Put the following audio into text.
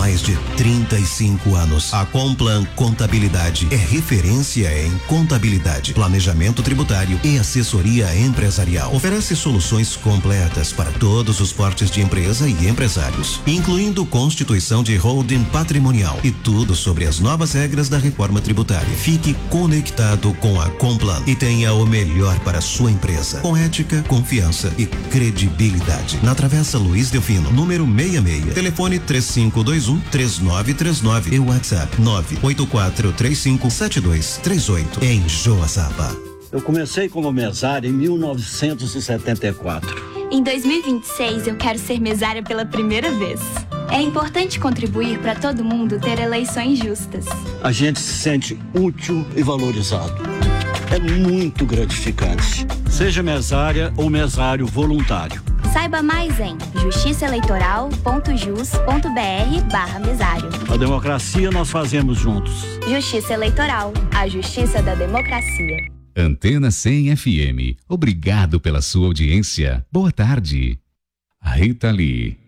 mais de 35 anos. A Complan Contabilidade é referência em contabilidade, planejamento tributário e assessoria empresarial. Oferece soluções completas para todos os portes de empresa e empresários, incluindo constituição de holding patrimonial e tudo sobre as novas regras da reforma tributária. Fique conectado com a Complan e tenha o melhor para a sua empresa, com ética, confiança e credibilidade. Na Travessa Luiz Delfino, número 66. Telefone 3521-3939 e WhatsApp 984357238 em Joaçaba. Eu comecei como mesário em 1974. Em 2026 eu quero ser mesária pela primeira vez. É importante contribuir para todo mundo ter eleições justas. A gente se sente útil e valorizado. É muito gratificante. Seja mesária ou mesário voluntário. Saiba mais em justiçaeleitoral.jus.br/mesário. A democracia nós fazemos juntos. Justiça Eleitoral, a justiça da democracia. Antena 100 FM. Obrigado pela sua audiência. Boa tarde. Rita Lee.